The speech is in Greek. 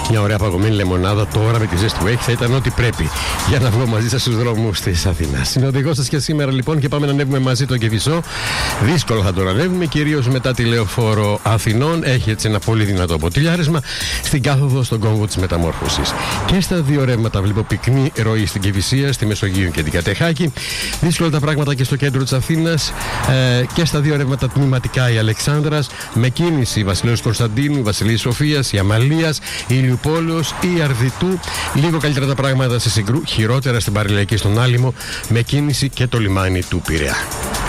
Μια ωραία παγωμένη λεμονάδα τώρα με τη ζέστη που έχει θα ήταν ό,τι πρέπει για να βγω μαζί σας στους δρόμους της Αθήνας. Συνοδηγός σας και σήμερα λοιπόν και πάμε να ανέβουμε μαζί το Κηφισό. Δύσκολα θα τον ανέβουμε, κυρίως μετά τη Λεωφόρο Αθηνών. Έχει έτσι ένα πολύ δυνατό ποτηλιάρισμα στην κάθοδο στον κόμβο της Μεταμόρφωσης. Και στα δύο ρεύματα βλέπω πυκνή ροή στην Κηφισία, στη Μεσογείο και την Κατεχάκη. Δύσκολα τα πράγματα και στο κέντρο της Αθήνας. Και στα δύο ρεύματα τμηματικά η Αλεξάνδρας, με κίνηση η Βασιλέως Κωνσταντίνου, η Βασιλής Σοφίας, η Αμαλίας, η Ηλιουπόλεως, η Αρδιτού. Λίγο καλύτερα τα πράγματα σε Συγκρού, χειρότερα στην Παραλιακή στον Άλυμο, με κίνηση και το λιμάνι του Πειραιά.